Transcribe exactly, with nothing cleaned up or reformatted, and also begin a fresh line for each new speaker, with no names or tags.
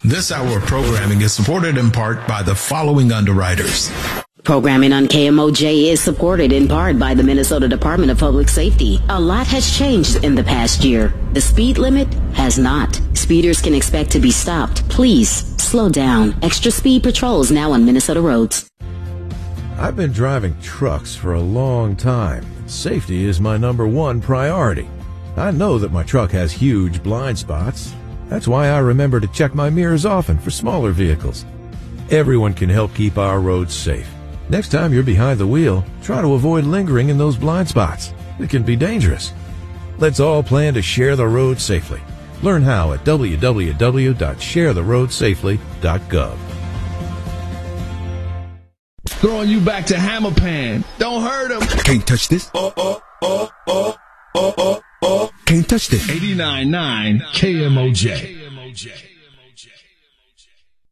This hour of programming is supported in part by the following underwriters.
Programming on K M O J is supported in part by the Minnesota Department of Public Safety. A lot has changed in the past year. The speed limit has not. Speeders can expect to be stopped. Please slow down. Extra speed patrols now on Minnesota roads.
I've been driving trucks for a long time. Safety is my number one priority. I know that my truck has huge blind spots. That's why I remember to check my mirrors often for smaller vehicles. Everyone can help keep our roads safe. Next time you're behind the wheel, try to avoid lingering in those blind spots. It can be dangerous. Let's all plan to share the road safely. Learn how at w w w dot share the road safely dot gov.
Throwing you back to Hammer Pan. Don't hurt him.
Can't touch this. Oh, oh, oh, oh, oh, oh, oh. Can't touch this.
eighty-nine point nine K M O J.